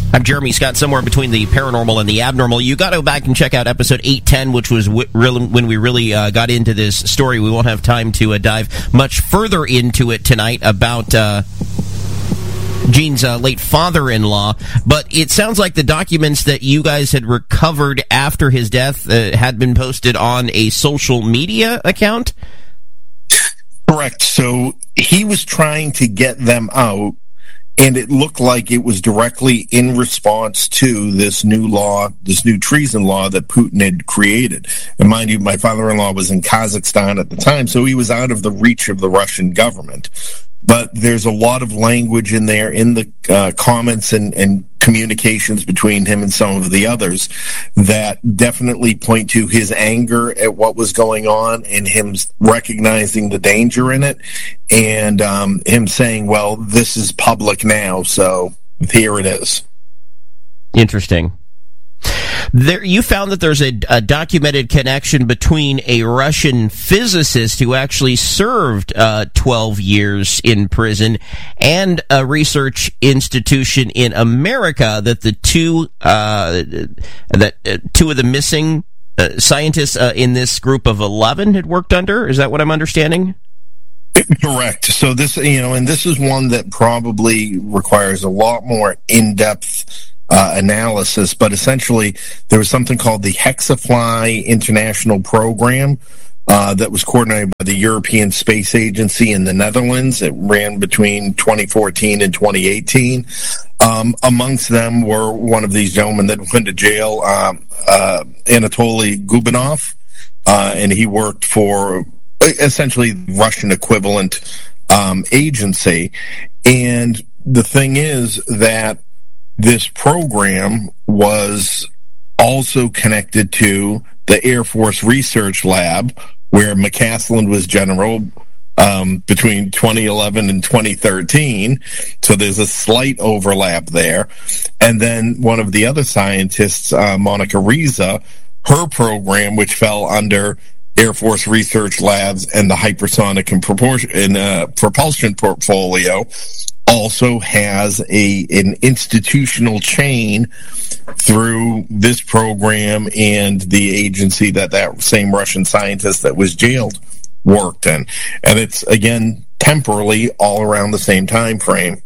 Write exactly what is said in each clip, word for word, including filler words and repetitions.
I'm Jeremy Scott, somewhere between the paranormal and the abnormal. You got to go back and check out episode eight ten, which was w- really, when we really uh, got into this story. We won't have time to uh, dive much further into it tonight about uh, Gene's uh, late father-in-law, but it sounds like the documents that you guys had recovered after his death uh, had been posted on a social media account? Correct. So he was trying to get them out, and it looked like it was directly in response to this new law, this new treason law that Putin had created. And mind you, my father-in-law was in Kazakhstan at the time, so he was out of the reach of the Russian government. But there's a lot of language in there, in the uh, comments and, and communications between him and some of the others, that definitely point to his anger at what was going on and him recognizing the danger in it, and um, him saying, well, this is public now, so here it is. Interesting. There, you found that there's a, a documented connection between a Russian physicist who actually served uh, twelve years in prison and a research institution in America that the two uh, that uh, two of the missing uh, scientists uh, in this group of eleven had worked under. Is that what I'm understanding? Correct. So this, you know, and this is one that probably requires a lot more in-depth Uh, analysis, but essentially there was something called the Hexafly International Program uh, that was coordinated by the European Space Agency in the Netherlands. It ran between twenty fourteen and twenty eighteen. Um, amongst them were one of these gentlemen that went to jail, um, uh, Anatoly Gubanov, uh, and he worked for essentially Russian equivalent um, agency. And the thing is that this program was also connected to the Air Force Research Lab, where McCaslin was general um, between twenty eleven and twenty thirteen. So there's a slight overlap there. And then one of the other scientists, uh, Monica Riza, her program, which fell under Air Force Research Labs and the hypersonic and, proportion, and uh, propulsion portfolio, also has a an institutional chain through this program and the agency that that same Russian scientist that was jailed worked in. And it's, again, temporally all around the same time frame.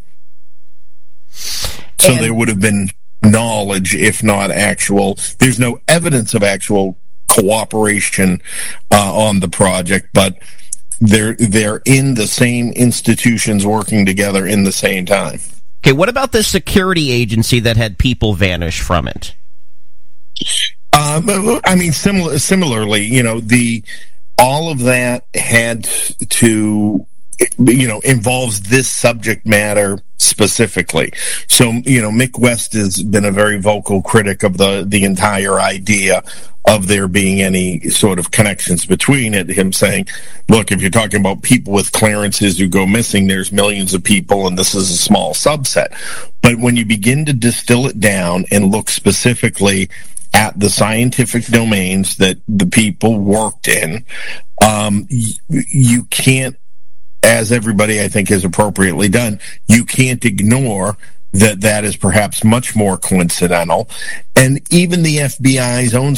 So and there would have been knowledge, if not actual. There's no evidence of actual cooperation uh, on the project, but They're they're in the same institutions working together in the same time. Okay, what about the security agency that had people vanish from it? Um, I mean, similar, similarly, you know, the all of that had to, you know, involves this subject matter specifically. So, you know, Mick West has been a very vocal critic of the the entire idea of there being any sort of connections between it, him saying, look, if you're talking about people with clearances who go missing, there's millions of people, and this is a small subset. But when you begin to distill it down and look specifically at the scientific domains that the people worked in, um, you, you can't, as everybody I think has appropriately done, you can't ignore that that is perhaps much more coincidental. And even the F B I's own